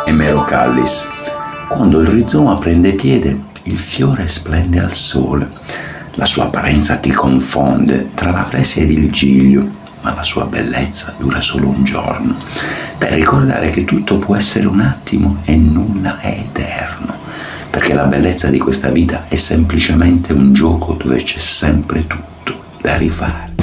Melo Callis. Quando il rizoma prende piede, il fiore splende al sole. La sua apparenza ti confonde tra la fresia ed il giglio, ma la sua bellezza dura solo un giorno, per ricordare che tutto può essere un attimo e nulla è eterno, perché la bellezza di questa vita è semplicemente un gioco dove c'è sempre tutto da rifare.